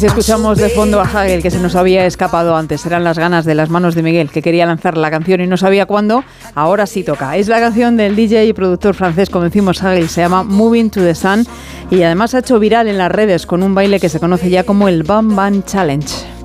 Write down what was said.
Si escuchamos de fondo a Hagel, que se nos había escapado antes, eran las ganas de las manos de Miguel, que quería lanzar la canción y no sabía cuándo, ahora sí toca. Es la canción del DJ y productor francés, como decimos, Hagel, se llama Moving to the Sun y además ha hecho viral en las redes con un baile que se conoce ya como el Bam Bam Challenge.